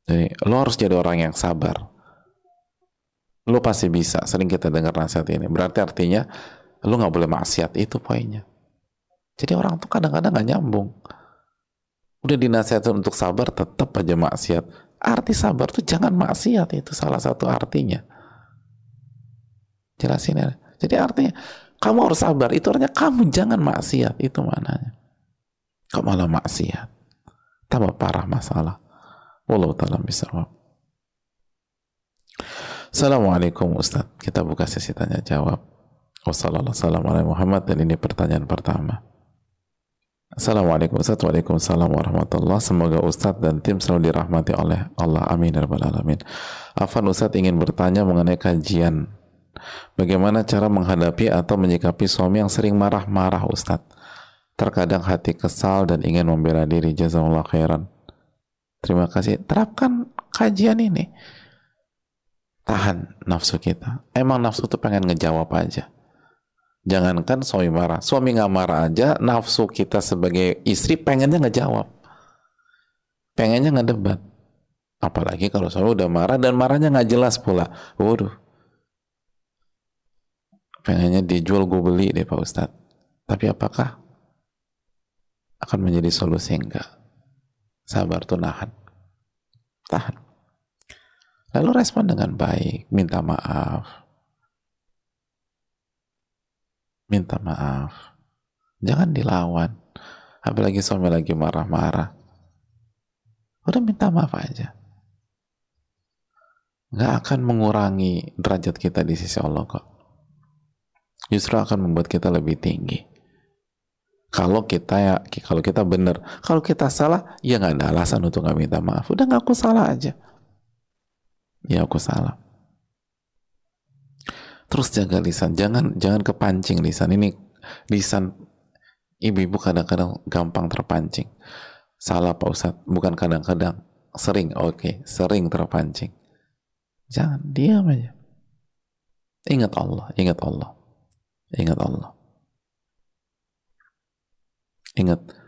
Jadi lo harus jadi orang yang sabar. Lo pasti bisa. Sering kita dengar nasihat ini. Berarti artinya lo nggak boleh maksiat, itu poinnya. Jadi orang tuh kadang-kadang nggak nyambung. Udah dinasihatin untuk sabar, tetap aja maksiat. Arti sabar tuh jangan maksiat, itu salah satu artinya. Jelasin ya. Jadi artinya kamu harus sabar, itu artinya kamu jangan maksiat, itu maknanya. Kok malah maksiat? Tambah parah masalah. Wallahu ta'ala bisawab. Assalamualaikum Ustaz. Kita buka sesi tanya jawab. Wassalamualaikum warahmatullahi Muhammad, dan ini pertanyaan pertama. Assalamualaikum Ustaz. Waalaikumsalam warahmatullahi. Semoga Ustaz dan tim selalu dirahmati oleh Allah. Amin ya rabbal alamin. Afan, Ustaz ingin bertanya mengenai kajian bagaimana cara menghadapi atau menyikapi suami yang sering marah-marah Ustaz. Terkadang hati kesal dan ingin membela diri. Jazakallah khairan. Terima kasih. Terapkan kajian ini. Tahan nafsu kita. Emang nafsu tuh pengen ngejawab aja. Jangankan suami marah. Suami nggak marah aja, nafsu kita sebagai istri pengennya ngejawab. Pengennya ngedebat. Apalagi kalau suami udah marah dan marahnya nggak jelas pula. Waduh. Pengennya dijual gue beli deh Pak Ustadz. Tapi apakah akan menjadi solusi? Enggak. Sabar tuh nahan. Tahan. Lalu respon dengan baik. Minta maaf. Minta maaf. Jangan dilawan. Apalagi suami lagi marah-marah. Udah minta maaf aja. Nggak akan mengurangi derajat kita di sisi Allah kok. Justru akan membuat kita lebih tinggi. Kalau kita benar. Kalau kita salah, ya nggak ada alasan untuk nggak minta maaf. Udah nggak, aku salah aja. Ya aku salah. Terus jaga lisan, jangan kepancing lisan. Ini lisan ibu-ibu kadang-kadang gampang terpancing. Salah Pak Ustadz, bukan kadang-kadang, sering, sering terpancing. Jangan, diam aja. Ingat Allah, ingat Allah, ingat Allah. Ingat